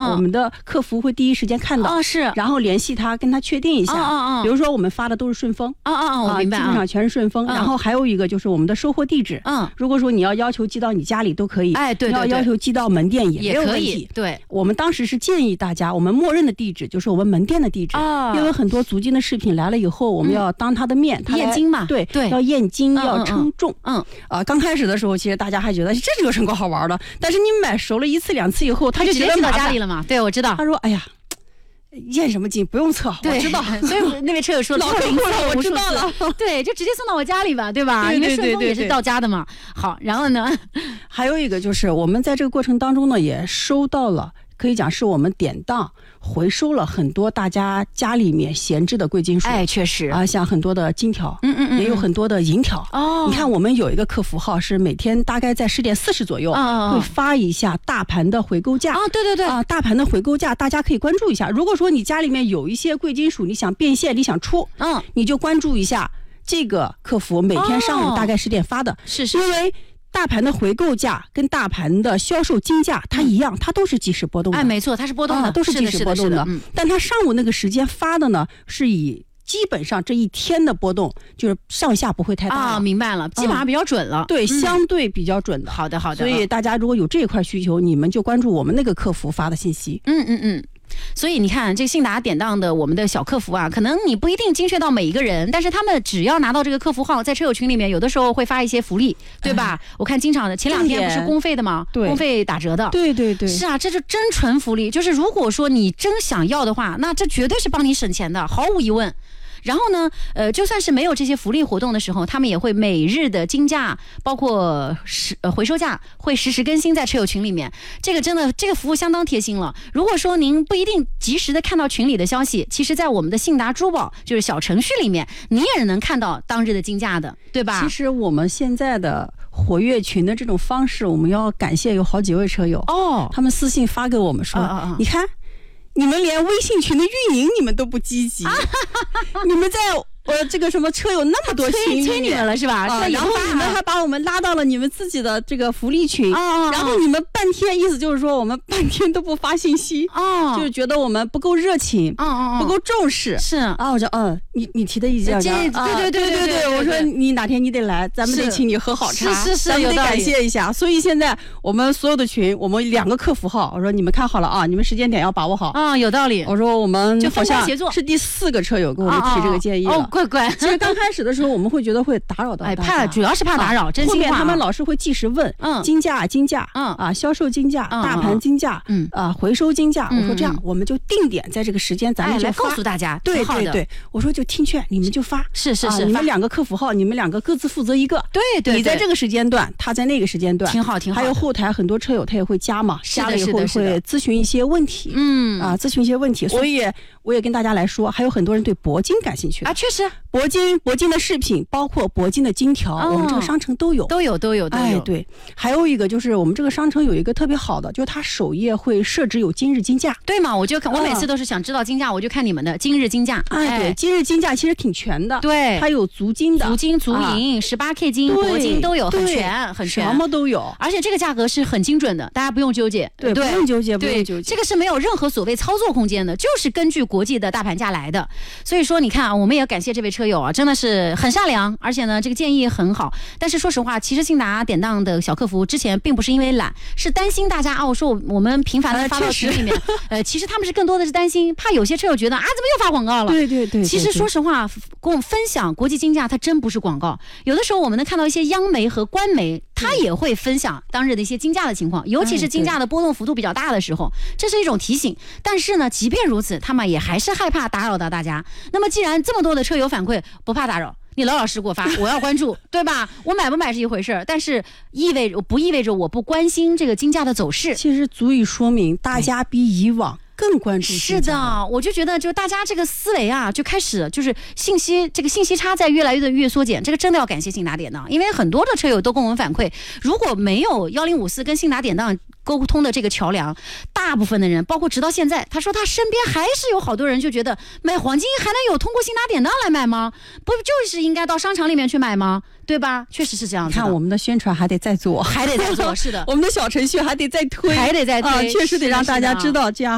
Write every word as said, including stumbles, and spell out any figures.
我们的客服会第一时间看到， 哦是， 然后联系他，跟他确定一下。 哦哦哦， 比如说我们发的都是顺丰， 哦哦哦，我明白， 基本上全是顺丰。然后还有一个就是我们的收货地址，嗯，如果说你要要求寄到你家里都可以， 哎，对， 要要求寄到门店也没有问题。 对， 我们当时是建议大家，我们默认的地址就是我们门店的地址，因为很多足金的饰品来了以后，我们要当他的面， 验金嘛， 对对，要验金，要称重，嗯啊，刚开始的时候，其实大家还觉得这是有什么好玩的，但是你买熟了一次两次以后，他就直接寄到家里了嘛。对，我知道。 他说：“哎呀，验什么金不用测，我知道。” 所以那位车友说：“ 老客户了，我知道了。” 对，就直接送到我家里吧，对吧？ 对对对对对， 因为顺丰也是到家的嘛。好，然后呢， 还有一个就是我们在这个过程当中呢，也收到了。可以讲是我们典当回收了很多大家家里面闲置的贵金属， 哎，确实啊，像很多的金条， 嗯嗯嗯， 也有很多的银条。 哦， 你看我们有一个客服号是每天大概在十点四十左右，哦，会发一下大盘的回购价。 啊，对对对， 啊，大盘的回购价大家可以关注一下。如果说你家里面有一些贵金属，你想变现，你想出，嗯，你就关注一下这个客服每天上午大概十点发的， 是是， 因为。大盘的回购价跟大盘的销售金价它一样，它都是即时波动的。 哎，没错，它是波动的， 啊、都是即时波动的。 的嗯、 但它上午那个时间发的呢，是以基本上这一天的波动就是上下不会太大啊，明白了，基本上比较准了。 嗯、对、嗯，相对比较准的。 好的，好的。 所以大家如果有这一块需求，你们就关注我们那个客服发的信息。 嗯嗯嗯。所以你看，这个信达典当的我们的小客服啊，可能你不一定精确到每一个人，但是他们只要拿到这个客服号，在车友群里面，有的时候会发一些福利，对吧？哎、我看经常的，前两天不是公费的吗？ 对， 公费打折的。 对对对， 是啊，这是真纯福利。就是如果说你真想要的话，那这绝对是帮你省钱的，毫无疑问。然后呢，呃，就算是没有这些福利活动的时候，他们也会每日的金价，包括实呃回收价，会实时更新在车友群里面。这个真的，这个服务相当贴心了。如果说您不一定及时的看到群里的消息，其实在我们的信达珠宝就是小程序里面，你也能看到当日的金价的，对吧？ 其实我们现在的活跃群的这种方式，我们要感谢有好几位车友哦，他们私信发给我们说，啊啊啊你看。你们连微信群的运营你们都不积极，啊、你们在呃这个什么车友那么多群催你们了是吧？ 啊、然后你们还把我们拉到了你们自己的这个福利群，啊、然后你们半天意思就是说我们半天都不发信息，啊、就是觉得我们不够热情，啊、不够重视。 是啊，我说嗯，你你提的意见， 对对对对对对， 我说你哪天你得来，咱们得请你喝好茶， 是是是， 咱们得感谢一下。所以现在我们所有的群，我们两个客服号，我说你们看好了啊，你们时间点要把握好。 啊，有道理。 我说我们就分工协作， 是第四个车友给我们提这个建议了。 哦，乖乖。 其实刚开始的时候，我们会觉得会打扰到大家， 哎，怕主要是怕打扰，真心话。 后面他们老是会即时问，嗯，金价、金价，嗯啊，销售金价、大盘金价，嗯啊，回收金价。我说这样，我们就定点在这个时间，咱们就告诉大家。 对对对，我说就听劝，你们就发。 是是是， 你们两个客服号，你们两个各自负责一个。 对对， 你在这个时间段，他在那个时间段， 挺好挺好。 还有后台很多车友他也会加嘛，加了以后会咨询一些问题，嗯啊，咨询一些问题，所以。我也跟大家来说，还有很多人对铂金感兴趣啊，确实， 铂金、铂金的饰品，包括铂金的金条，哦、我们这个商城都有， 都有，都有，都有。 哎，对，还有一个就是我们这个商城有一个特别好的，就是它首页会设置有今日金价， 对嘛？我就看，我每次都是想知道金价，我就看你们的今日金价。 哎，对，今日金价其实挺全的， 对， 它有足金的、 足金、足银、十八 K 金、铂金都有，很全，很全， 什么都有， 而且这个价格是很精准的，大家不用纠结， 对，不用纠结，不用纠结，这个是没有任何所谓操作空间的，就是根据国际的大盘价来的。所以说你看啊，我们也感谢这位车友啊，真的是很善良，而且呢这个建议很好。但是说实话，其实信达典当的小客服之前并不是因为懒，是担心大家啊，我说我们频繁的发到群里面，呃, 呃，其实他们是更多的是担心，怕有些车友觉得啊怎么又发广告了？ 对对 对, 对。 其实说实话，跟我分享国际金价，它真不是广告。有的时候我们能看到一些央媒和官媒，它也会分享当日的一些金价的情况，尤其是金价的波动幅度比较大的时候，这是一种提醒。但是呢，即便如此，他们也还是害怕打扰到大家。那么既然这么多的车友反馈，不怕打扰，你老老实实给我发，我要关注，对吧？我买不买是一回事，但是意味着不意味着我不关心这个金价的走势？ 其实足以说明大家比以往更关注。 是的，我就觉得就大家这个思维啊，就开始就是信息这个信息差在越来越的越缩减，这个真的要感谢信达典当，因为很多的车友都跟我们反馈，如果没有幺零五四跟信达典当沟通的这个桥梁，大部分的人，包括直到现在，他说他身边还是有好多人就觉得买黄金还能有通过信达典当来买吗？不就是应该到商场里面去买吗？对吧？确实是这样子的。 看我们的宣传还得再做， 还得再做，是的， 我们的小程序还得再推， 还得再推， 啊、确实得让大家知道这样。